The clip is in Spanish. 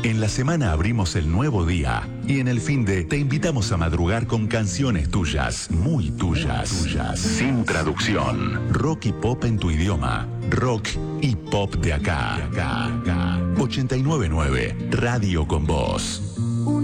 En la semana abrimos el nuevo día y en el fin de te invitamos a madrugar con canciones tuyas, muy tuyas, sin traducción. Rock y pop en tu idioma. Rock y pop de acá. 899 Radio con Vos.